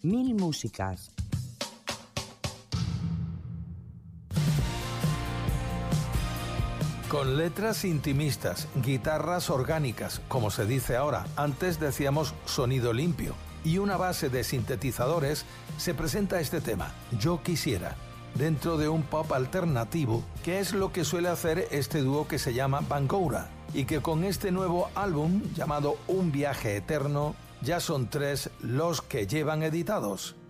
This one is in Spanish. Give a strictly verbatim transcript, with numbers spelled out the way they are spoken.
Mil músicas. Con letras intimistas, guitarras orgánicas, como se dice ahora, antes decíamos sonido limpio, y una base de sintetizadores, se presenta este tema, Yo Quisiera, dentro de un pop alternativo, que es lo que suele hacer este dúo que se llama Bangoura, y que con este nuevo álbum, llamado Un Viaje Eterno, ya son tres los que llevan editados.